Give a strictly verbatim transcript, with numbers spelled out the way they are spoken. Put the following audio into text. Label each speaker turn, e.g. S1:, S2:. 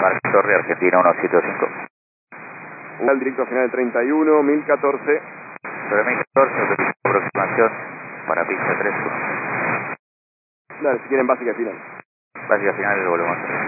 S1: Mark Torre, Argentina uno siete cinco.
S2: Al directo final treinta y uno, mil catorce.
S1: Sobre mil catorce, aproximación para pista tres uno.
S2: Dale, si quieren básica final.
S1: Básica final, volvemos a hacer.